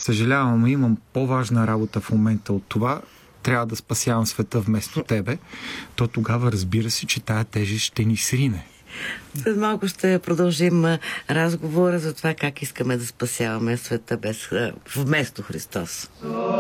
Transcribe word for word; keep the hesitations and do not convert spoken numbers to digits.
Съжалявам, имам по-важна работа в момента от това. Трябва да спасявам света вместо тебе. То тогава разбира се, че тая тежест ще ни срине. След малко ще продължим разговора за това как искаме да спасяваме света без, вместо Христос.